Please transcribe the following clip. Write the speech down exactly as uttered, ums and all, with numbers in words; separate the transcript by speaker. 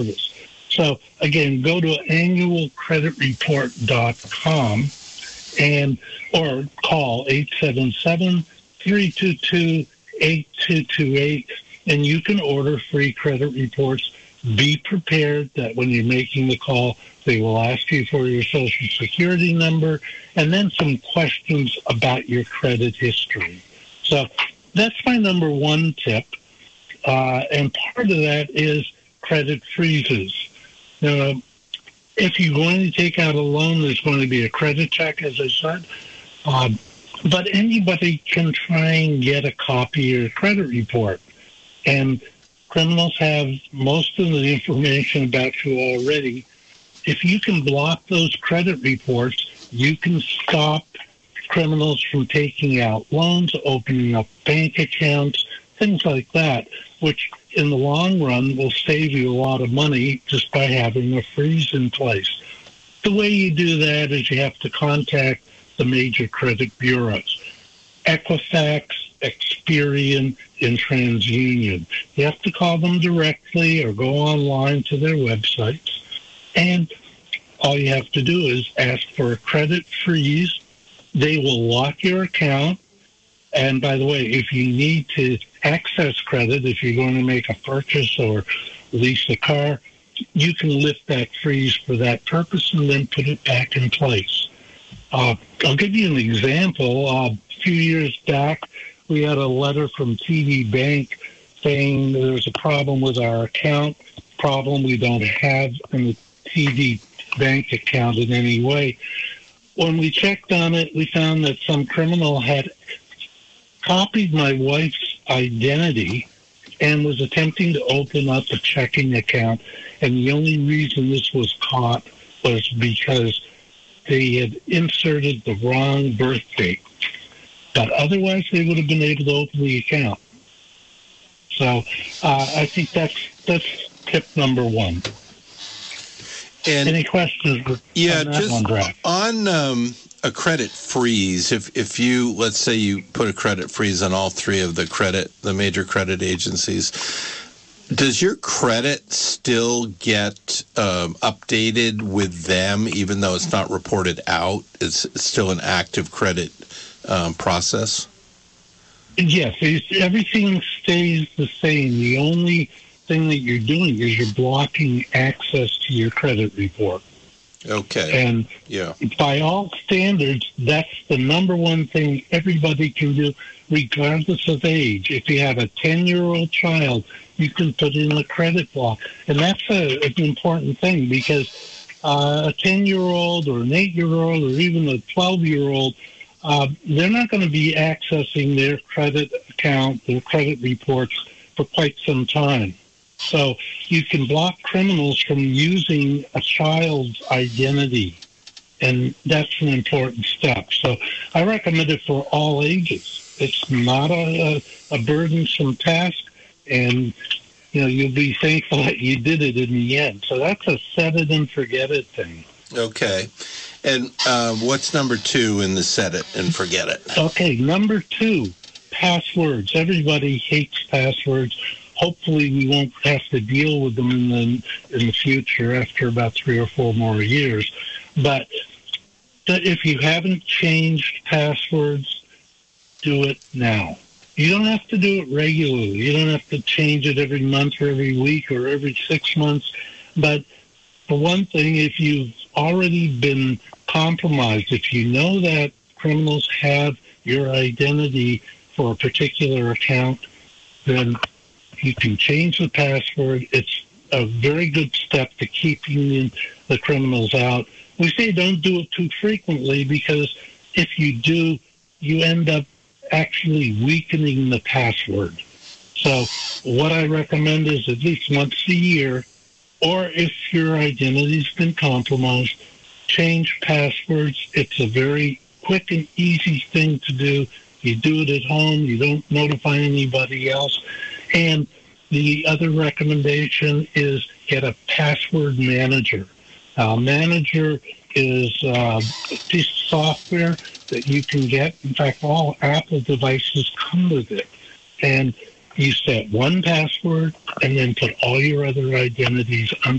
Speaker 1: service. So, again, go to annual credit report dot com and or call eight seven seven, three two two, eight two two eight, and you can order free credit reports. Be prepared that when you're making the call, they will ask you for your Social Security number and then some questions about your credit history. So that's my number one tip. Uh, and part of that is credit freezes. Now, if you're going to take out a loan, there's going to be a credit check, as I said. Uh, but anybody can try and get a copy of your credit report. And criminals have most of the information about you already. If you can block those credit reports, you can stop criminals from taking out loans, opening up bank accounts, things like that, which in the long run will save you a lot of money just by having a freeze in place. The way you do that is you have to contact the major credit bureaus, Equifax, Experian, and TransUnion. You have to call them directly or go online to their websites, and all you have to do is ask for a credit freeze. They will lock your account. And by the way, if you need to access credit, if you're going to make a purchase or lease a car, you can lift that freeze for that purpose and then put it back in place. Uh, I'll give you an example. Uh, a few years back, we had a letter from T D Bank saying there's a problem with our account, problem we don't have in the T D Bank account in any way. When we checked on it, we found that some criminal had copied my wife's identity and was attempting to open up a checking account. And the only reason this was caught was because they had inserted the wrong birth date. But otherwise, they would have been able to open the account. So uh, I think that's that's tip number one.
Speaker 2: And
Speaker 1: any questions?
Speaker 2: Yeah,
Speaker 1: on that
Speaker 2: just
Speaker 1: one, Brad?
Speaker 2: on um, a credit freeze. If if you let's say you put a credit freeze on all three of the credit the major credit agencies, does your credit still get um, updated with them, even though it's not reported out? It's still an active credit um, process?
Speaker 1: Yes, everything stays the same. The only thing that you're doing is you're blocking access to your credit report.
Speaker 2: Okay.
Speaker 1: And
Speaker 2: yeah.
Speaker 1: by all standards, that's the number one thing everybody can do, regardless of age. If you have a ten-year-old child, you can put in a credit block. And that's a, an important thing because uh, a ten-year-old or an eight-year-old or even a twelve-year-old, uh, they're not going to be accessing their credit account, their credit reports for quite some time. So you can block criminals from using a child's identity, and that's an important step. So I recommend it for all ages. It's not a, a, a burdensome task, and you know you'll be thankful that you did it in the end. So that's a set it and forget it thing.
Speaker 2: Okay. And uh, what's number two in the set it and forget it?
Speaker 1: Okay, number two, passwords. Everybody hates passwords. Hopefully we won't have to deal with them in the, in the future after about three or four more years. But if you haven't changed passwords, do it now. You don't have to do it regularly. You don't have to change it every month or every week or every six months. But for one thing, if you've already been compromised, if you know that criminals have your identity for a particular account, then you can change the password. It's a very good step to keeping the criminals out. We say don't do it too frequently because if you do, you end up actually weakening the password. So what I recommend is at least once a year, or if your identity's been compromised, change passwords. It's a very quick and easy thing to do. You do it at home. You don't notify anybody else. And the other recommendation is get a password manager. Uh, manager is uh, a piece of software that you can get. In fact, all Apple devices come with it. And you set one password and then put all your other identities under